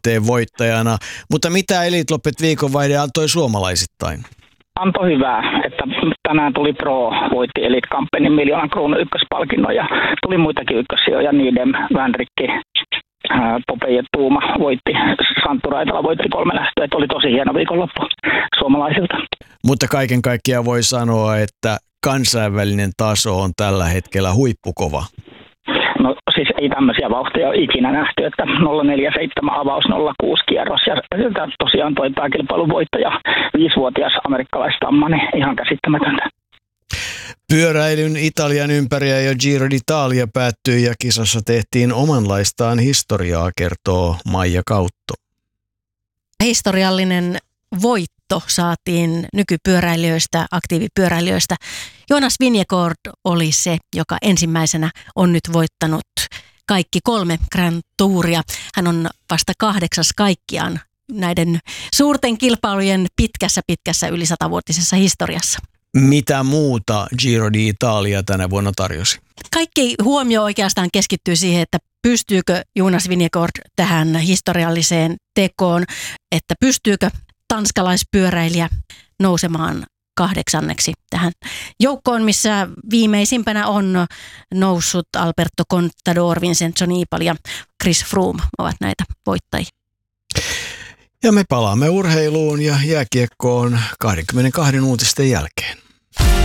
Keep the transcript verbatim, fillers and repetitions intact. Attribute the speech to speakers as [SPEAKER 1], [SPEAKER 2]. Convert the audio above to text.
[SPEAKER 1] Liikenteen voittajana. Mutta mitä Elite Loppet viikonvaihde antoi suomalaisittain?
[SPEAKER 2] Antoi hyvää, että tänään tuli Pro, voitti Elite Campenin miljoonan kruunun ykköspalkinnon ja tuli muitakin ykkössijoja, Niidem, Vänrikki, Popeye Tuuma voitti, Santtu Raitala voitti kolme lähtöä, että oli tosi hieno viikonloppu suomalaisilta.
[SPEAKER 1] Mutta kaiken kaikkiaan voi sanoa, että kansainvälinen taso on tällä hetkellä huippukova.
[SPEAKER 2] No siis ei tämmöisiä vauhtia ole ikinä nähty, että nolla neljä seitsemän avaus, nolla kuusi kierros ja tosiaan toi pääkilpailun voittaja, viisivuotias amerikkalaistamma, niin ihan käsittämätöntä.
[SPEAKER 1] Pyöräilyn Italian ympäriä ja Giro d'Italia päättyi ja kisassa tehtiin omanlaistaan historiaa, kertoo Maija Kautto.
[SPEAKER 3] Historiallinen voitto saatiin nykypyöräilijöistä, aktiivipyöräilijöistä. Jonas Vingegaard oli se, joka ensimmäisenä on nyt voittanut kaikki kolme Grand Touria. Hän on vasta kahdeksas kaikkiaan näiden suurten kilpailujen pitkässä pitkässä yli satavuotisessa historiassa.
[SPEAKER 1] Mitä muuta Giro d'Italia tänä vuonna tarjosi?
[SPEAKER 3] Kaikki huomio oikeastaan keskittyy siihen, että pystyykö Jonas Vingegaard tähän historialliseen tekoon, että pystyykö tanskalaispyöräilijä nousemaan kahdeksanneksi tähän joukkoon, missä viimeisimpänä on noussut Alberto Contador, Vincenzo Nibali ja Chris Froome ovat näitä voittajia.
[SPEAKER 1] Ja me palaamme urheiluun ja jääkiekkoon kaksikymmentäkaksi uutisten jälkeen.